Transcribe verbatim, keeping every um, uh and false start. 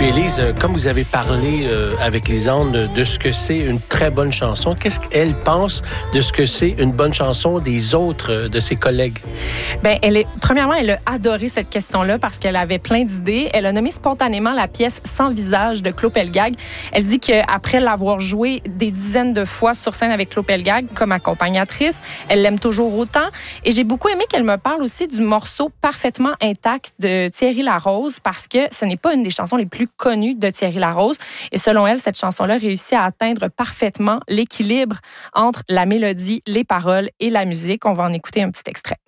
puis Élise, comme vous avez parlé euh, avec Lisanne de ce que c'est une très bonne chanson, qu'est-ce qu'elle pense de ce que c'est une bonne chanson des autres, euh, de ses collègues? Bien, elle est, premièrement, elle a adoré cette question-là parce qu'elle avait plein d'idées. Elle a nommé spontanément la pièce Sans visage de Claude Pelgag. Elle dit qu'après l'avoir jouée des dizaines de fois sur scène avec Claude Pelgag comme accompagnatrice, elle l'aime toujours autant. Et j'ai beaucoup aimé qu'elle me parle aussi du morceau Parfaitement intact de Thierry Larose parce que ce n'est pas une des chansons les plus connues de Thierry Larose. Et selon elle, cette chanson-là réussit à atteindre parfaitement l'équilibre entre la mélodie, les paroles et la musique. On va en écouter un petit extrait.